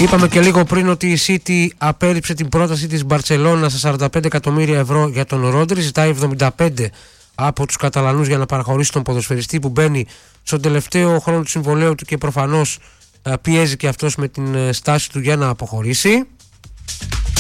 Είπαμε και λίγο πριν ότι η City απέρριψε την πρόταση της Μπαρτσελώνα στα 45 εκατομμύρια ευρώ για τον Ρόντρι. Ζητάει 75 από τους Καταλανούς για να παραχωρήσει τον ποδοσφαιριστή που μπαίνει στον τελευταίο χρόνο του συμβολαίου του και προφανώς πιέζει και αυτός με την στάση του για να αποχωρήσει.